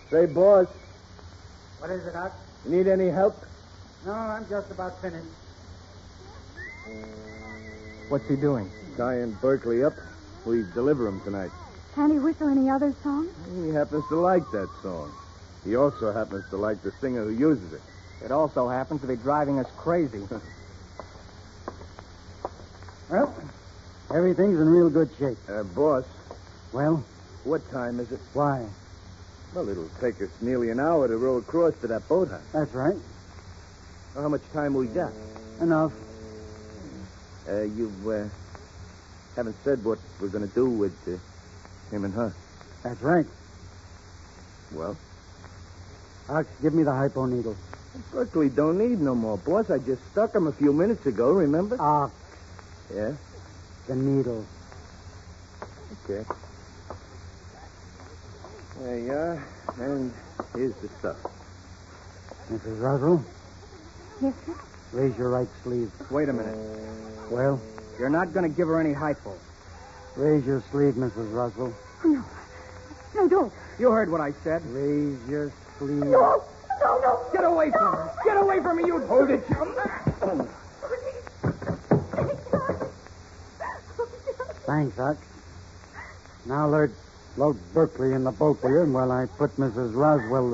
Say, boss, What is it, Huck? you need any help? No, I'm just about finished. What's he doing? Tying Berkeley up. We deliver him tonight. Can't he whistle any other song? He happens to like that song. He also happens to like the singer who uses it. It also happens to be driving us crazy. Well, everything's in real good shape. Boss, Well, what time is it? why? Well, it'll take us nearly an hour to row across to that boathouse. That's right. Well, how much time we got? Enough. You haven't said what we're going to do with him and her. That's right. Well, Huck, give me the hypo needle. Berkeley don't need no more, boss. I just stuck him a few minutes ago, remember? Ah, Yeah? the needle. Okay. There you are. And here's the stuff. Mrs. Russell, Yes, sir. raise your right sleeve. Wait a minute. Well, You're not going to give her any hypo. raise your sleeve, Mrs. Russell. Oh, no. No, don't. You heard what I said. Raise your sleeve. No, no. Get away from her. Get away from me, you... Hold it, chum. Thanks, Huck. Now load Berkeley in the boat with you while I put Mrs. Roswell